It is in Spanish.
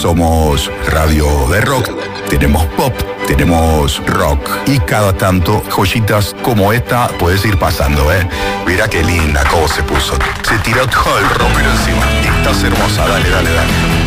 Somos radio de rock, tenemos pop, tenemos rock y cada tanto joyitas como esta puedes ir pasando, ¿eh? Mira qué linda cómo se puso. Se tiró todo el rockero encima. Estás hermosa, dale, dale, dale.